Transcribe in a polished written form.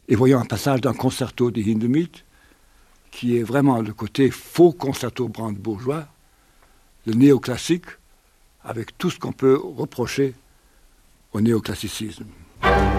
et voyons un passage d'un concerto de Hindemith, qui est vraiment le côté faux concerto brandebourgeois, le néoclassique, avec tout ce qu'on peut reprocher au néoclassicisme.